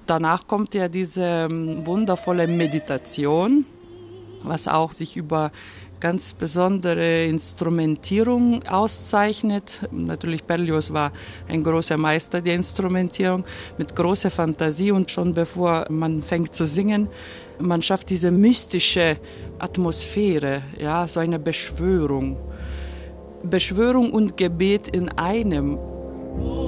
danach kommt ja diese wundervolle Meditation, was auch sich über ganz besondere Instrumentierung auszeichnet. Natürlich Berlioz war ein großer Meister der Instrumentierung mit großer Fantasie und schon bevor man fängt zu singen, man schafft diese mystische Atmosphäre, ja, so eine Beschwörung. Beschwörung und Gebet in einem.